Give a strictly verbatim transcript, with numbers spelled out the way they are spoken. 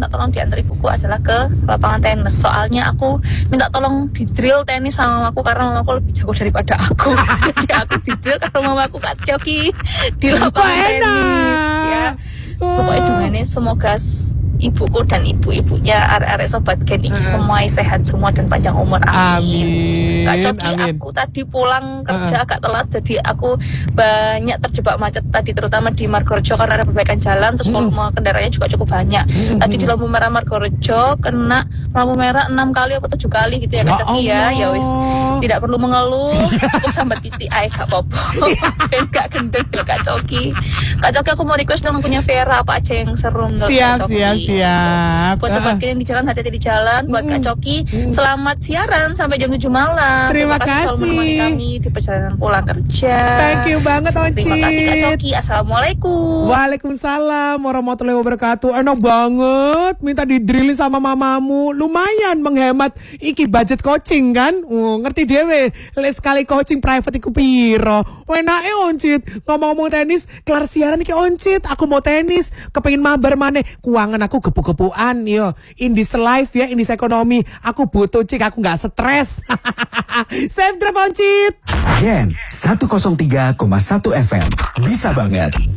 minta tolong diantar ibuku adalah ke lapangan tenis. Soalnya aku minta tolong di drill tenis sama mamaku karena mamaku lebih jago daripada aku. Jadi aku di drill karena mamaku Kak Coki di lapangan tenis ya. Pokoknya dungane semoga ibuku dan ibu-ibunya arek-arek sobat Gen iki semua sehat semua dan panjang umur, amin. Amin. Kak Coki, Amin. aku tadi pulang kerja agak telat jadi aku banyak terjebak macet tadi terutama di Margorejo karena ada perbaikan jalan terus volume kendaraannya juga cukup banyak. Tadi di lampu merah Margorejo kena lampu merah enam kali atau tujuh kali gitu ya Kak Coki ya. Ya wis tidak perlu mengeluh, cukup sambat titik ae gak apa-apa. Ben gak gendeng ya Kak Coki. Kak Coki aku mau request dong punya Vera apa aja yang seru menurut Siap, Kak Coki. siap, siap. Buat sobat Gen yang di jalan, hati-hati di jalan. Buat Kak Coki, selamat siaran sampai jam tujuh malam. Terima kasih selalu menemani kasih. kami di perjalanan pulang kerja. Thank you banget, Oncit. Terima kasih Kak Coki. Assalamualaikum. Waalaikumsalam warahmatullahi wabarakatuh. Enak banget minta didrilling sama mamamu. Lumayan menghemat iki budget coaching kan. Oh, ngerti dewe. Les sekali coaching private iku piro. Enake Oncit. Ngomong-ngomong tenis, kelar siaran iki Oncit. Aku mau tenis, kepengin mabar maneh. Kuangan aku gepu-gepuan yo. Indis life ya, indis ekonomi. Aku butuh cik, aku nggak stres. Safe drive Oncit. Gen seratus tiga koma satu F M bisa banget.